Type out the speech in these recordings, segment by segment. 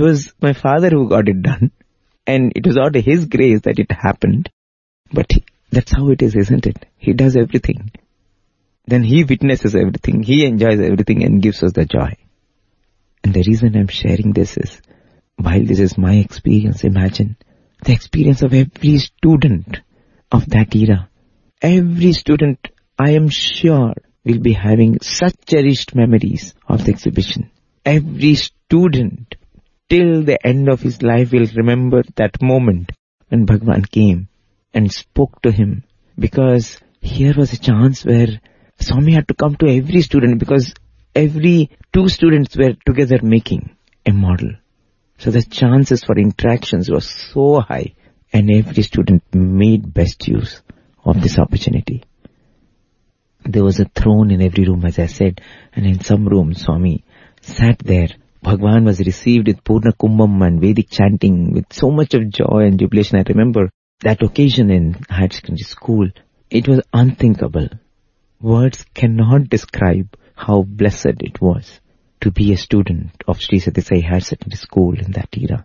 was my father who got it done. And it was out of his grace that it happened. But that's how it is, isn't it? He does everything. Then he witnesses everything. He enjoys everything and gives us the joy. And the reason I'm sharing this is, while this is my experience, imagine the experience of every student of that era. Every student, I am sure, will be having such cherished memories of the exhibition. Every student, till the end of his life, will remember that moment when Bhagwan came and spoke to him. Because here was a chance where Swami had to come to every student, because every 2 students were together making a model. So the chances for interactions were so high, and every student made best use of this opportunity. There was a throne in every room, as I said, and in some rooms Swami sat there. Bhagwan was received with Purna Kumbham and Vedic chanting with so much of joy and jubilation. I remember that occasion in higher secondary school. It was unthinkable. Words cannot describe how blessed it was to be a student of Sri Sathya Sai Higher Secondary School in that era.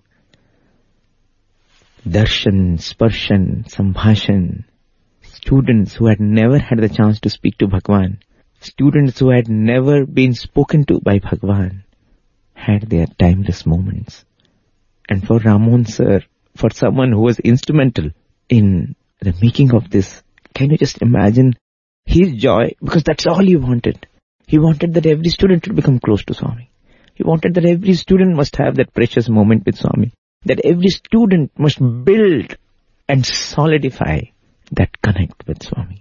Darshan, Sparshan, Sambhashan, students who had never had the chance to speak to Bhagwan, students who had never been spoken to by Bhagwan, had their timeless moments. And for Ramon sir, for someone who was instrumental in the making of this, can you just imagine his joy? Because that's all he wanted. He wanted that every student would become close to Swami. He wanted that every student must have that precious moment with Swami. That every student must build and solidify that connect with Swami.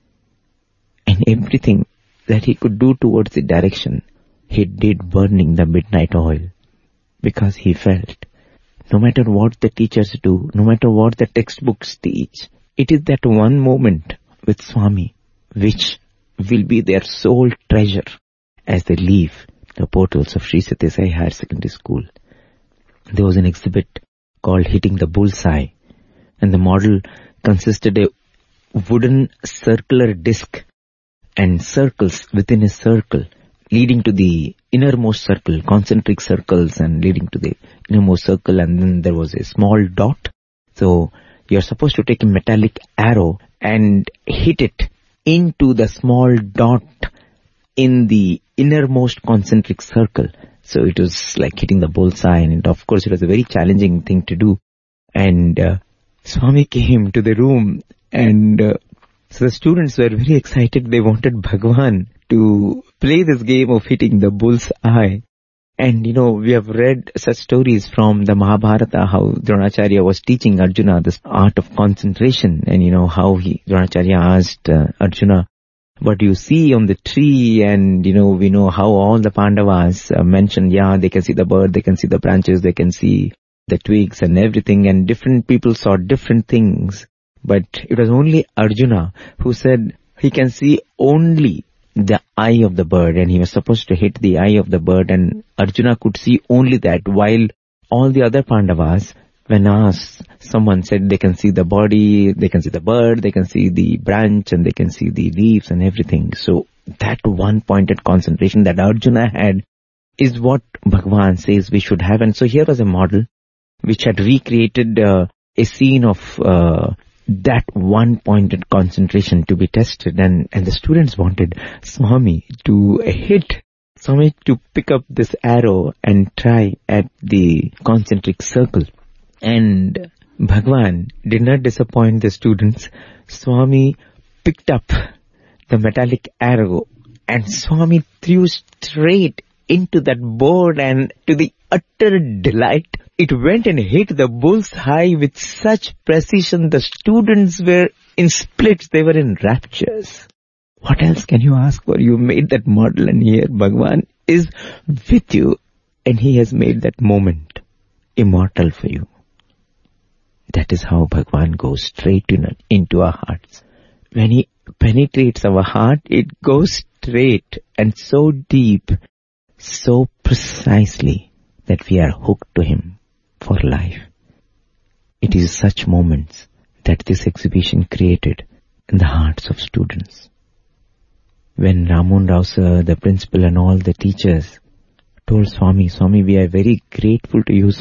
And everything that he could do towards the direction, he did burning the midnight oil. Because he felt, no matter what the teachers do, no matter what the textbooks teach, it is that one moment with Swami which will be their sole treasure as they leave the portals of Sri Sathya Sai Higher Secondary School. There was an exhibit called Hitting the Bullseye, and the model consisted of a wooden circular disc and circles within a circle leading to the innermost circle, concentric circles, and leading to the innermost circle, and then there was a small dot. So you're supposed to take a metallic arrow and hit it into the small dot in the innermost concentric circle. So it was like hitting the bullseye, and of course it was a very challenging thing to do. And Swami came to the room, and so the students were very excited. They wanted Bhagwan to play this game of hitting the bull's eye. And we have read such stories from the Mahabharata, how Dronacharya was teaching Arjuna this art of concentration, and how Dronacharya asked Arjuna, what do you see on the tree? And we know how all the Pandavas mentioned, they can see the bird, they can see the branches, they can see the twigs and everything, and different people saw different things. But it was only Arjuna who said he can see only the eye of the bird, and he was supposed to hit the eye of the bird, and Arjuna could see only that, while all the other Pandavas, when asked, someone said they can see the body, they can see the bird, they can see the branch, and they can see the leaves and everything. So that one-pointed concentration that Arjuna had is what Bhagwan says we should have. And so here was a model which had recreated a scene of that one-pointed concentration to be tested, and the students wanted Swami to pick up this arrow and try at the concentric circle. And Bhagwan did not disappoint the students. Swami picked up the metallic arrow, and Swami threw straight into that board, and to the utter delight, it went and hit the bull's eye with such precision. The students were in splits. They were in raptures. What else can you ask for? You made that model, and here Bhagwan is with you, and he has made that moment immortal for you. That is how Bhagwan goes straight into our hearts. When he penetrates our heart, it goes straight and so deep, so precisely that we are hooked to him for life. It is such moments that this exhibition created in the hearts of students. When Ramon Rao sir, the principal, and all the teachers told Swami, we are very grateful to you,